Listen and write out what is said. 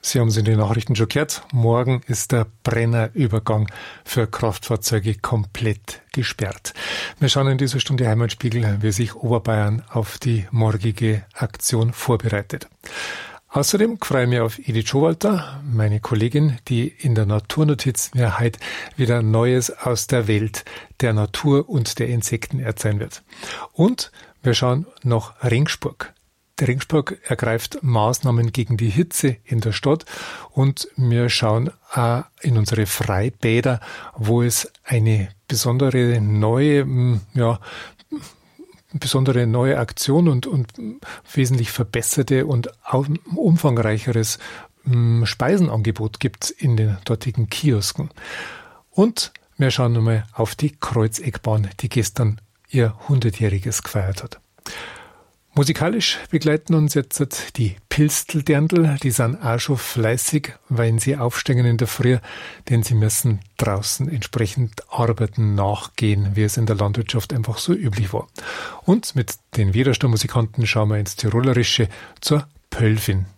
Sie haben es in den Nachrichten schon gehört. Morgen ist der Brennerübergang für Kraftfahrzeuge komplett gesperrt. Wir schauen in dieser Stunde Heimatspiegel, wie sich Oberbayern auf die morgige Aktion vorbereitet. Außerdem freue ich mich auf Edith Schowalter, meine Kollegin, die in der Naturnotiz mir heute wieder Neues aus der Welt der Natur und der Insekten erzählen wird. Und wir schauen nach Ringsburg. Der Ringsburg ergreift Maßnahmen gegen die Hitze in der Stadt und wir schauen auch in unsere Freibäder, wo es eine besondere neue Aktion und wesentlich verbesserte und umfangreicheres Speisenangebot gibt in den dortigen Kiosken. Und wir schauen nochmal auf die Kreuzeckbahn, die gestern ihr 100-jähriges gefeiert hat. Musikalisch begleiten uns jetzt die Pilsteldirndl, die sind auch schon fleißig, weil sie aufstehen in der Früh, denn sie müssen draußen entsprechend Arbeiten nachgehen, wie es in der Landwirtschaft einfach so üblich war. Und mit den Widerstandmusikanten schauen wir ins Tirolerische zur Pölfin.